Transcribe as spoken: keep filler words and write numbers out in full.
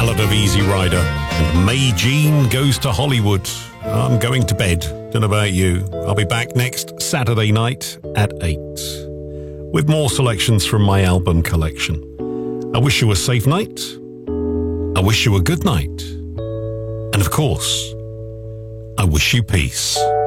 ballad of Easy Rider. And May Jean Goes to Hollywood. I'm going to bed. Don't know about you. I'll be back next Saturday night at eight with more selections from my album collection. I wish you a safe night. I wish you a good night. And of course, I wish you peace.